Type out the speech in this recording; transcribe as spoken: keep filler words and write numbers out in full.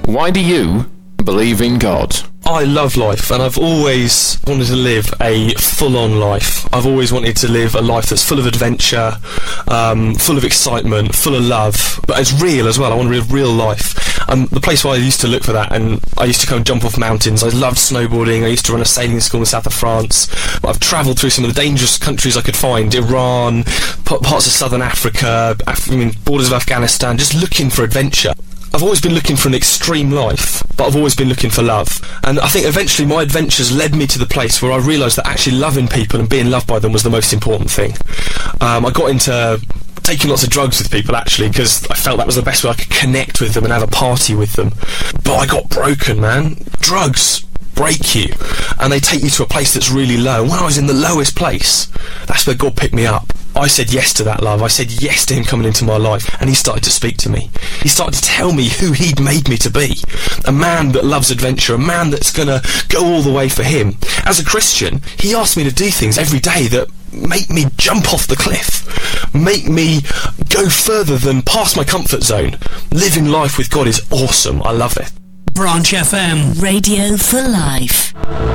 Why do you believe in God? I love life, and I've always wanted to live a full-on life. I've always wanted to live a life that's full of adventure, um, full of excitement, full of love, but it's real as well. I want to live real life. Um, the place where I used to look for that, and I used to come and jump off mountains. I loved snowboarding. I used to run a sailing school in the south of France. I've travelled through some of the dangerous countries I could find, Iran, p- parts of southern Africa, Af- I mean, borders of Afghanistan, just looking for adventure. I've always been looking for an extreme life, but I've always been looking for love. And I think eventually my adventures led me to the place where I realised that actually loving people and being loved by them was the most important thing. Um, I got into taking lots of drugs with people, actually, because I felt that was the best way I could connect with them and have a party with them. But I got broken, man. Drugs break you, and they take you to a place that's really low. And when I was in the lowest place, that's where God picked me up. I said yes to that love. I said yes to him coming into my life, and he started to speak to me. He started to tell me who he'd made me to be. A man that loves adventure, a man that's gonna go all the way for him. As a Christian, he asked me to do things every day that make me jump off the cliff, make me go further than past my comfort zone. Living life with God is awesome. I love it. Branch F M, Radio for Life.